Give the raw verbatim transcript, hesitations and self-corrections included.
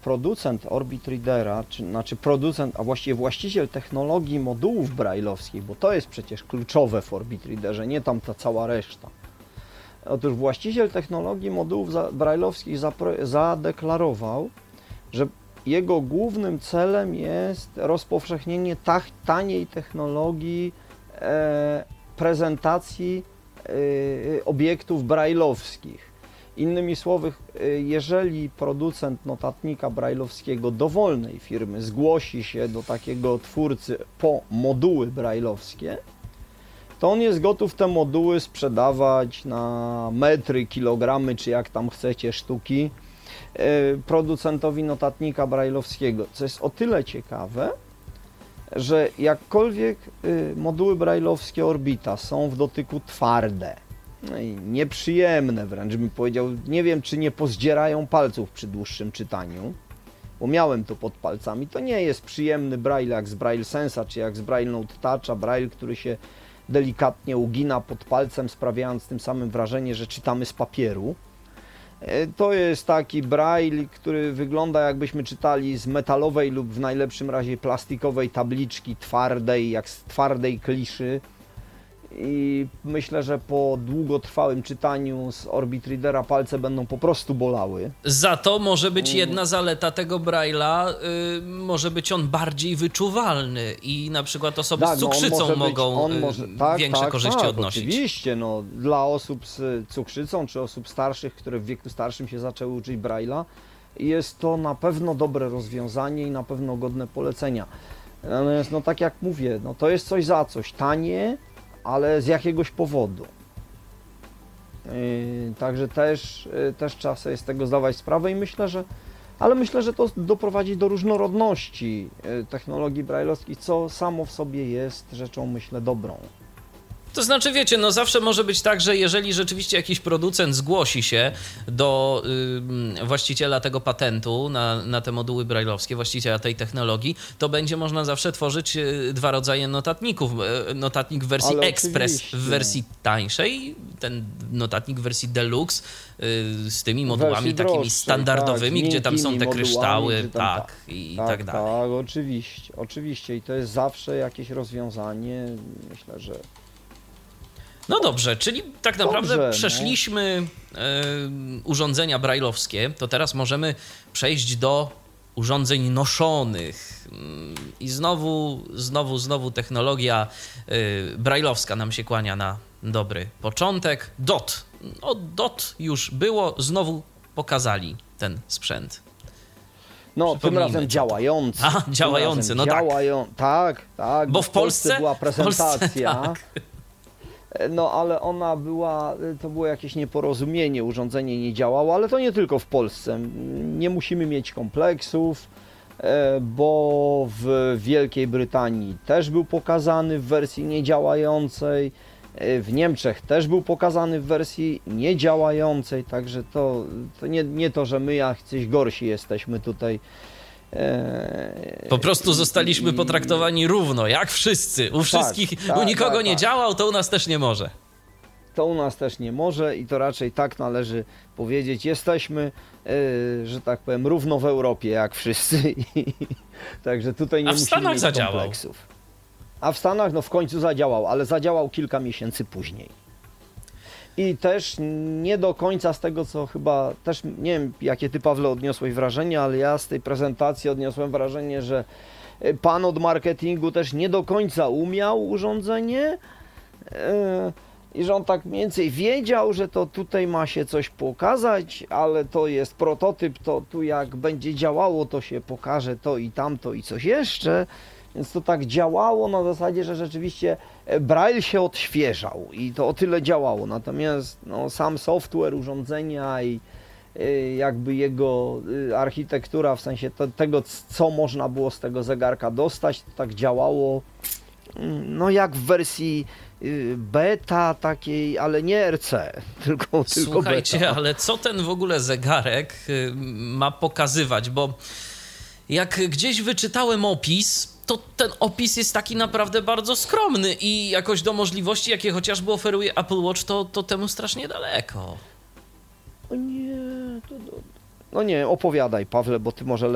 producent Orbit Readera, czy znaczy producent, a właściwie właściciel technologii modułów brailleowskich, bo to jest przecież kluczowe w Orbit Readerze, nie tam ta cała reszta. Otóż właściciel technologii modułów brailleowskich zadeklarował, że jego głównym celem jest rozpowszechnienie taniej technologii e, prezentacji e, obiektów brailleowskich. Innymi słowy, jeżeli producent notatnika brailleowskiego dowolnej firmy zgłosi się do takiego twórcy po moduły brailleowskie, to on jest gotów te moduły sprzedawać na metry, kilogramy, czy jak tam chcecie, sztuki producentowi notatnika brailleowskiego, co jest o tyle ciekawe, że jakkolwiek moduły brailleowskie Orbita są w dotyku twarde, no i nieprzyjemne wręcz bym powiedział, nie wiem czy nie pozdzierają palców przy dłuższym czytaniu, bo miałem to pod palcami, to nie jest przyjemny braille jak z Braille Sensa, czy jak z Braille Note Toucha, braille, który się delikatnie ugina pod palcem, sprawiając tym samym wrażenie, że czytamy z papieru. To jest taki braille, który wygląda jakbyśmy czytali z metalowej lub w najlepszym razie plastikowej tabliczki twardej, jak z twardej kliszy. I myślę, że po długotrwałym czytaniu z Orbit Readera palce będą po prostu bolały. Za to może być jedna zaleta tego Braille'a, yy, może być on bardziej wyczuwalny i na przykład osoby tak, z cukrzycą no mogą być, może, tak, większe tak, korzyści tak, odnosić. Oczywiście, no, dla osób z cukrzycą czy osób starszych, które w wieku starszym się zaczęły uczyć Braille'a, jest to na pewno dobre rozwiązanie i na pewno godne polecenia. Natomiast, no tak jak mówię, no, to jest coś za coś, tanie, ale z jakiegoś powodu. Yy, także też, yy, też trzeba sobie z tego zdawać sprawę i myślę, że ale myślę, że to doprowadzi do różnorodności yy, technologii brailleowskich, co samo w sobie jest rzeczą, myślę, dobrą. To znaczy, wiecie, no zawsze może być tak, że jeżeli rzeczywiście jakiś producent zgłosi się do y, właściciela tego patentu na, na te moduły brailleowskie, właściciela tej technologii, to będzie można zawsze tworzyć y, dwa rodzaje notatników. Y, notatnik w wersji Ale Express, oczywiście. w wersji tańszej, ten notatnik w wersji Deluxe y, z tymi modułami takimi droższej, standardowymi, tak, gdzie tam są te modułami, kryształy, tam, tak, tak, i tak, tak dalej. Tak, oczywiście, oczywiście i to jest zawsze jakieś rozwiązanie, myślę, że No dobrze, czyli tak naprawdę Dobrze, przeszliśmy no. y, urządzenia brailleowskie, to teraz możemy przejść do urządzeń noszonych. I znowu, znowu, znowu technologia y, brailleowska nam się kłania na dobry początek. D O T. O, D O T już było, znowu pokazali ten sprzęt. No, tym razem działający. A, działający, no działają... tak. Tak, tak. Bo w Polsce była prezentacja. W Polsce, tak. No, ale ona była, to było jakieś nieporozumienie, urządzenie nie działało, ale to nie tylko w Polsce. Nie musimy mieć kompleksów, bo w Wielkiej Brytanii też był pokazany w wersji niedziałającej, w Niemczech też był pokazany w wersji niedziałającej, także to, to nie, nie to, że my jacyś gorsi jesteśmy tutaj. Po prostu zostaliśmy potraktowani równo, jak wszyscy. U wszystkich, tak, tak, u nikogo tak, nie tak. działał, to u nas też nie może. To u nas też nie może i to raczej tak należy powiedzieć. Jesteśmy, yy, że tak powiem, równo w Europie, jak wszyscy. Także tutaj nie A w musimy Stanach mieć zadziałał. kompleksów. A w Stanach no w końcu zadziałał, ale zadziałał kilka miesięcy później. I też nie do końca z tego, co chyba, też nie wiem, jakie ty, Pawle, odniosłeś wrażenie, ale ja z tej prezentacji odniosłem wrażenie, że pan od marketingu też nie do końca umiał urządzenie yy, i że on tak mniej więcej wiedział, że to tutaj ma się coś pokazać, ale to jest prototyp, to tu jak będzie działało, to się pokaże to i tamto i coś jeszcze. Więc to tak działało na zasadzie, że rzeczywiście Braille się odświeżał i to o tyle działało. Natomiast no, sam software urządzenia i y, jakby jego y, architektura, w sensie to, tego, co można było z tego zegarka dostać, to tak działało no jak w wersji y, beta takiej, ale nie R C, tylko, tylko Słuchajcie, beta. ale co ten w ogóle zegarek y, ma pokazywać? Bo jak gdzieś wyczytałem opis, to ten opis jest taki naprawdę bardzo skromny i jakoś do możliwości, jakie chociażby oferuje Apple Watch, to, to temu strasznie daleko. O nie, to, to, no nie, opowiadaj, Pawle, bo ty może